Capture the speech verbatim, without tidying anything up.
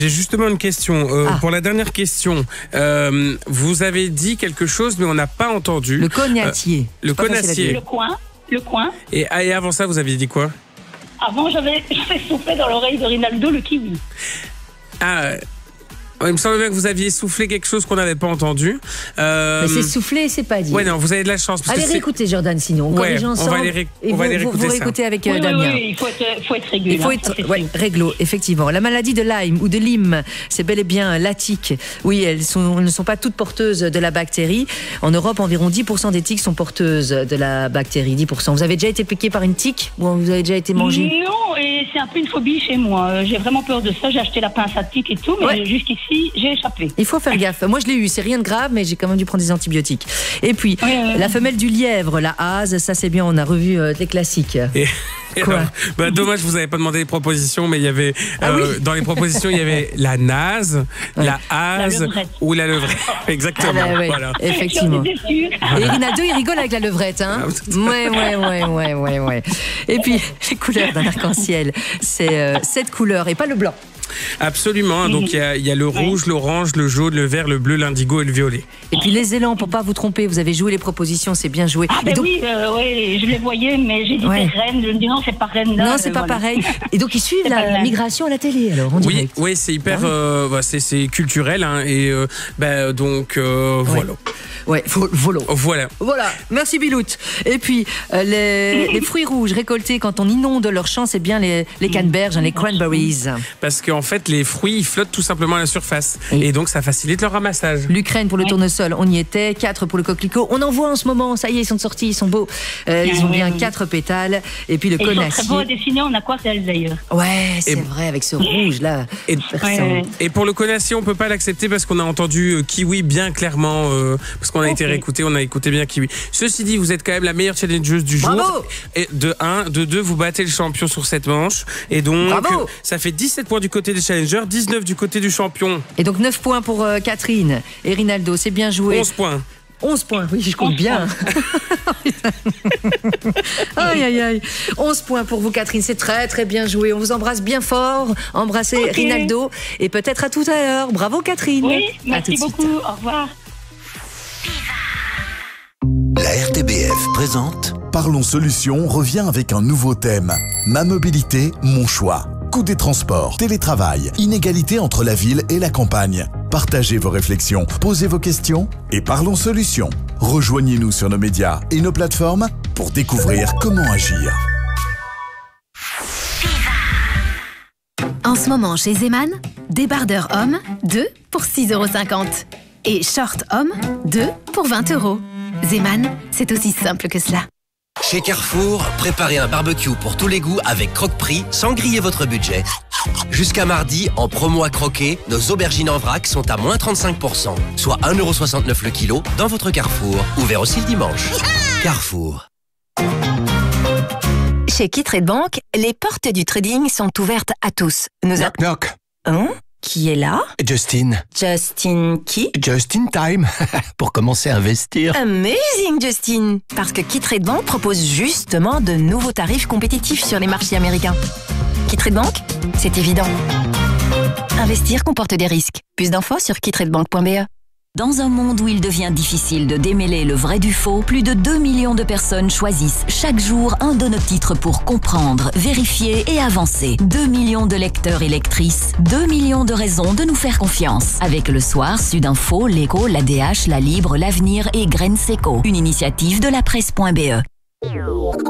J'ai justement une question. Euh, Ah. Pour la dernière question, euh, vous avez dit quelque chose, mais on n'a pas entendu. Le cognatier. Euh, le C'est pas facile à cognatier. dire. Le coin, le coin. Et, ah, et avant ça, vous aviez dit quoi? Avant, j'avais j'avais soufflé dans l'oreille de Rinaldo le kiwi. Ah, euh, il me semble bien que vous aviez soufflé quelque chose qu'on n'avait pas entendu. Euh, Mais c'est soufflé, c'est pas dit. Ouais, non, vous avez de la chance. Parce Allez que c'est- réécouter Jordan sinon. Quand Ouais, les gens on va ensemble, aller ré- et on va vous, aller vous, réécouter vous ça. réécoutez avec euh, Oui, oui, Damien. oui, il faut être, faut être régulier. Il faut hein, être ça, c'est ouais, sûr. réglo, effectivement. La maladie de Lyme ou de Lyme, c'est bel et bien la tique. Oui, elles, sont, elles ne sont pas toutes porteuses de la bactérie. En Europe, environ dix pour cent des tiques sont porteuses de la bactérie. dix pour cent. Vous avez déjà été piqué par une tique ou vous avez déjà été mangé? Non, et c'est un peu une phobie chez moi. Euh, J'ai vraiment peur de ça. J'ai acheté la pince à tique et tout, mais Ouais. jusqu'ici, j'ai échappé. Il faut faire gaffe. Moi, je l'ai eu. C'est rien de grave, mais j'ai quand même dû prendre des antibiotiques. Et puis, Ouais, ouais, ouais. la femelle du lièvre, la hase, ça c'est bien. On a revu euh, les classiques. Et- et Quoi alors, bah, dommage, vous n'avez pas demandé les propositions, mais il y avait Ah euh, oui. dans les propositions, il y avait la nase, la hase levrette. ou la levrette. Exactement. Ah bah ouais, Voilà. effectivement. J'en étais sûre. Et Rinaldo, il rigole avec la levrette, hein. Ouais, ouais, ouais, ouais, ouais, ouais. Et puis, les couleurs d'un arc-en-ciel, c'est euh, sept couleurs et pas le blanc. Absolument. Donc il y a, il y a le rouge, l'orange, le jaune, le vert, le bleu, l'indigo et le violet. Et puis les élans, pour pas vous tromper, vous avez joué les propositions, c'est bien joué. Ah Et ben donc- oui, euh, ouais, je les voyais, mais j'ai dit Ouais. Rennes. Je me dis non, c'est pas Rennes. là, Non, euh, c'est pas voilà. pareil. Et donc ils suivent C'est pas le la même. migration à la télé, alors, en Oui, direct. oui, c'est hyper, Ah oui. euh, bah, c'est, c'est culturel, hein, et euh, bah, donc euh, voilà, Ouais, vo- volo. voilà. Voilà, merci Biloute. Et puis, euh, les, les fruits rouges récoltés quand on inonde leur champ, c'est bien les, les canneberges, hein, les cranberries. Parce qu'en fait, les fruits ils flottent tout simplement à la surface, Et- et donc ça facilite leur ramassage. L'Ukraine pour le tournesol, on y était. Quatre pour le coquelicot. On en voit en ce moment, ça y est, ils sont sortis, ils sont beaux. Euh, ils ont Ouais, bien ouais. quatre pétales. Et puis le Et ils sont très beaux à conacier. dessiner en aquarelle d'ailleurs. Ouais, c'est Et- vrai, avec ce rouge-là. Et, Personne. Ouais, ouais. et pour le conacier, on peut pas l'accepter parce qu'on a entendu euh, kiwi bien clairement, euh, parce qu'on a été Ok. réécouté, on a écouté bien kiwi. Ceci dit, vous êtes quand même la meilleure challengeuse du jour. Bravo. Et de un, de deux, vous battez le champion sur cette manche. Et donc, Bravo. euh, ça fait dix-sept points du côté des challengers, dix-neuf du côté du champion. Et donc neuf points pour euh, Catherine et Rinaldo, c'est bien joué. onze points. onze points, oui, je compte onze bien. Aïe, aïe, aïe. onze points pour vous, Catherine. C'est très, très bien joué. On vous embrasse bien fort. Embrassez Ok. Rinaldo. Et peut-être à tout à l'heure. Bravo, Catherine. Oui, À tout merci de suite. beaucoup. Au revoir. La R T B F présente Parlons Solutions revient avec un nouveau thème. Ma mobilité, mon choix. Coût des transports, télétravail, inégalité entre la ville et la campagne. Partagez vos réflexions, posez vos questions et Parlons Solutions. Rejoignez-nous sur nos médias et nos plateformes pour découvrir comment agir. En ce moment, chez Zeman, débardeur homme, deux pour six euros cinquante. Et short homme, deux pour vingt euros. Zeman, c'est aussi simple que cela. Chez Carrefour, préparez un barbecue pour tous les goûts avec Croque-Prix sans griller votre budget. Jusqu'à mardi, en promo à croquer, nos aubergines en vrac sont à moins trente-cinq pour cent, soit un euro soixante-neuf le kilo dans votre Carrefour. Ouvert aussi le dimanche. Carrefour. Chez Kitrade Bank, les portes du trading sont ouvertes à tous. Nous a... Knock knock. Hein? Qui est là? Justin. Justin qui? Just in time. Pour commencer à investir. Amazing, Justin! Parce que Kitrade Bank propose justement de nouveaux tarifs compétitifs sur les marchés américains. Kitrade Bank, c'est évident. Investir comporte des risques. Plus d'infos sur kittradebank point b e. Dans un monde où il devient difficile de démêler le vrai du faux, plus de deux millions de personnes choisissent chaque jour un de nos titres pour comprendre, vérifier et avancer. deux millions de lecteurs et lectrices, deux millions de raisons de nous faire confiance. Avec Le Soir, Sudinfo, L'Écho, l'A D H, La Libre, L'Avenir et Graines Seco. Une initiative de la presse point b e.